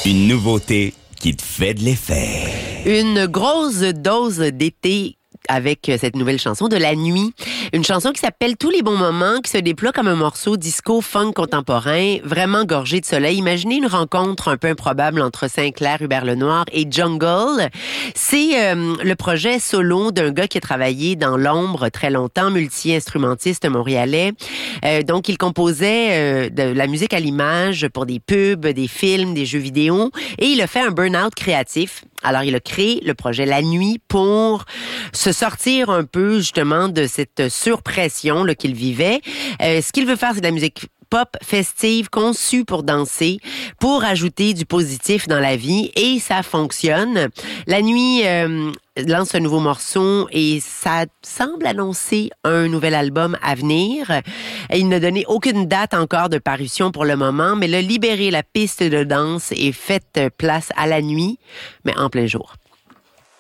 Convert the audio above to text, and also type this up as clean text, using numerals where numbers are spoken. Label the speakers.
Speaker 1: Une nouveauté qui te fait de l'effet.
Speaker 2: Une grosse dose d'été avec cette nouvelle chanson de La Nuit. Une chanson qui s'appelle Tous les bons moments, qui se déploie comme un morceau disco funk contemporain, vraiment gorgé de soleil. Imaginez une rencontre un peu improbable entre Sinclair, Hubert Lenoir et Jungle. C'est le projet solo d'un gars qui a travaillé dans l'ombre très longtemps, multi-instrumentiste montréalais. Donc, il composait de la musique à l'image pour des pubs, des films, des jeux vidéo. Et il a fait un burn-out créatif. Alors, il a créé le projet La Nuit pour se sortir un peu, justement, de cette surpression là, qu'il vivait. Ce qu'il veut faire, c'est de la musique pop festive, conçue pour danser, pour ajouter du positif dans la vie, et ça fonctionne. La Nuit lance un nouveau morceau et ça semble annoncer un nouvel album à venir. Il n'a donné aucune date encore de parution pour le moment, mais il a libéré la piste de danse et fait place à La Nuit, mais en plein jour.